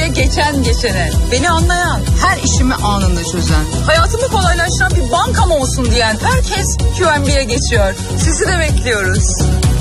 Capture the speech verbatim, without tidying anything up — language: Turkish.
Q'ye geçen geçene, beni anlayan, her işimi anında çözen, hayatımı kolaylaştıran bir bankam olsun diyen herkes Q M B'ye geçiyor. Sizi de bekliyoruz.